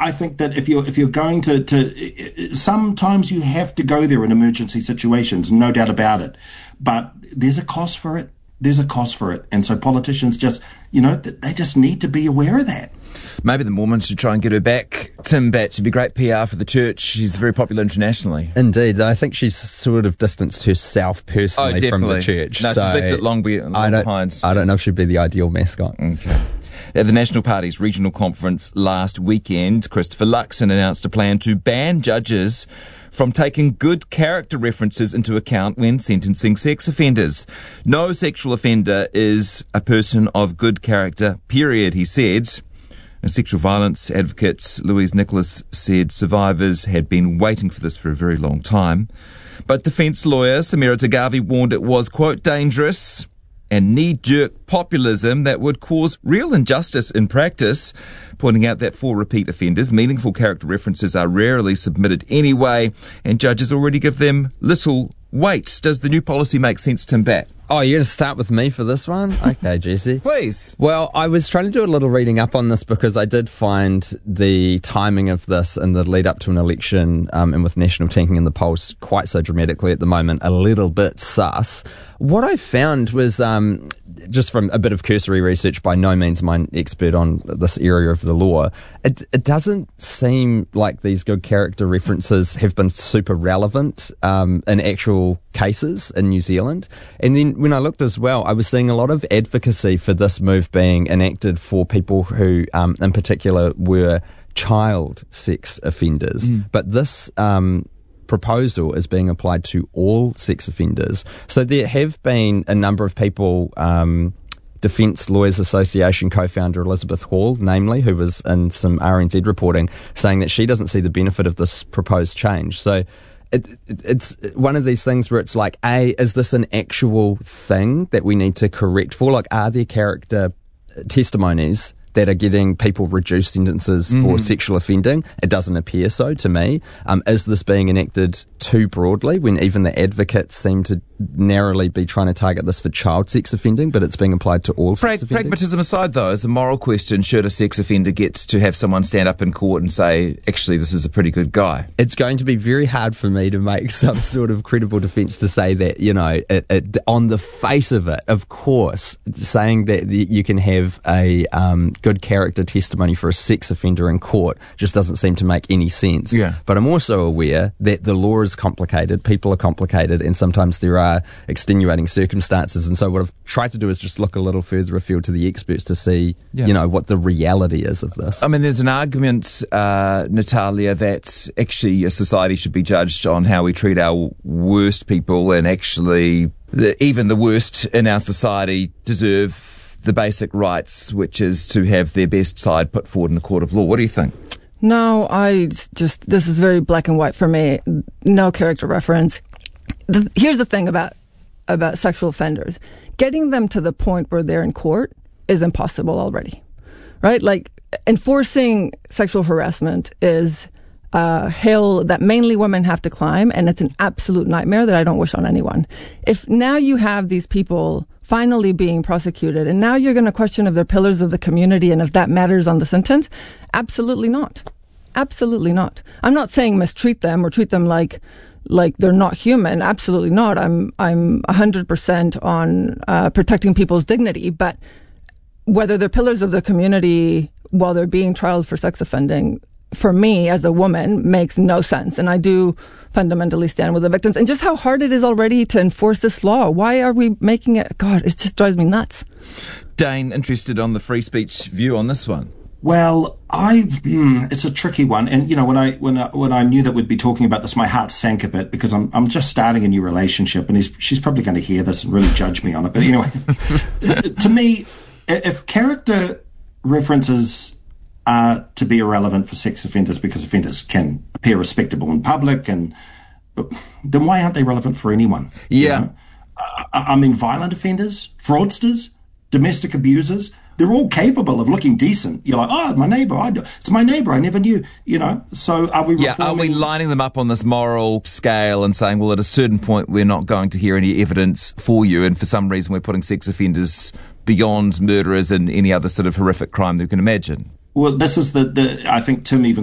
I think that if you're going to sometimes you have to go there in emergency situations, no doubt about it. But there's a cost for it. And so politicians just, they just need to be aware of that. Maybe the Mormons should try and get her back. Tim Batt should be great PR for the church. She's very popular internationally. Indeed. I think she's sort of distanced herself personally from the church. No, she's left it long behind. I don't know if she'd be the ideal mascot. Okay. At the National Party's regional conference last weekend, Christopher Luxon announced a plan to ban judges from taking good character references into account when sentencing sex offenders. No sexual offender is a person of good character, period, he said. And sexual violence advocate Louise Nicholas said survivors had been waiting for this for a very long time. But defence lawyer Samira Tagavi warned it was, quote, dangerous and knee-jerk populism that would cause real injustice in practice, pointing out that for repeat offenders, meaningful character references are rarely submitted anyway, and judges already give them little weight. Does the new policy make sense, Tim Batt? Oh, you're going to start with me for this one? Okay, Jesse. Please. Well, I was trying to do a little reading up on this because I did find the timing of this and the lead up to an election and with national tanking in the polls quite so dramatically at the moment, a little bit sus. What I found was, just from a bit of cursory research, by no means am I an expert on this area of the law, it doesn't seem like these good character references have been super relevant in actual cases in New Zealand. And then when I looked as well, I was seeing a lot of advocacy for this move being enacted for people who, in particular, were child sex offenders. But this proposal is being applied to all sex offenders. So there have been a number of people, Defence Lawyers Association co-founder Elizabeth Hall, namely, who was in some RNZ reporting, saying that she doesn't see the benefit of this proposed change. So it's one of these things where it's like, is this an actual thing that we need to correct for? Like, are there character testimonies that are getting people reduced sentences for sexual offending? It doesn't appear so to me. Is this being enacted too broadly when even the advocates seem to narrowly be trying to target this for child sex offending, but it's being applied to all sex offending? Pragmatism aside, though, as a moral question, should a sex offender get to have someone stand up in court and say, actually, this is a pretty good guy? It's going to be very hard for me to make some sort of credible defence to say that, it on the face of it, of course, saying that you can have a good character testimony for a sex offender in court just doesn't seem to make any sense. Yeah. But I'm also aware that the law is complicated, people are complicated, and sometimes there are extenuating circumstances. And so what I've tried to do is just look a little further afield to the experts to see, what the reality is of this. I mean, there's an argument, Natalia, that actually a society should be judged on how we treat our worst people, and actually even the worst in our society deserve the basic rights, which is to have their best side put forward in a court of law. What do you think? No, this is very black and white for me. No character reference. Here's the thing about sexual offenders. Getting them to the point where they're in court is impossible already, right? Like, enforcing sexual harassment is a hill that mainly women have to climb, and it's an absolute nightmare that I don't wish on anyone. If now you have these people finally being prosecuted, and now you're going to question if they're pillars of the community and if that matters on the sentence, absolutely not. Absolutely not. I'm not saying mistreat them or treat them like they're not human. Absolutely not. I'm 100% on protecting people's dignity, but whether they're pillars of the community while they're being trialed for sex offending, for me as a woman, makes no sense. And I do fundamentally stand with the victims. And just how hard it is already to enforce this law. Why are we making it? God, it just drives me nuts. Dane, interested on the free speech view on this one? Well, it's a tricky one. And, when I knew that we'd be talking about this, my heart sank a bit because I'm just starting a new relationship, and she's probably going to hear this and really judge me on it. But anyway, to me, if character references are to be irrelevant for sex offenders because offenders can appear respectable in public, and then why aren't they relevant for anyone? Yeah. I mean, violent offenders, fraudsters, domestic abusers, they're all capable of looking decent. You're like, oh, my neighbour, it's my neighbour, I never knew, So are we reforming? Yeah, are we lining them up on this moral scale and saying, well, at a certain point we're not going to hear any evidence for you, and for some reason we're putting sex offenders beyond murderers and any other sort of horrific crime that you can imagine? Well, this is I think Tim even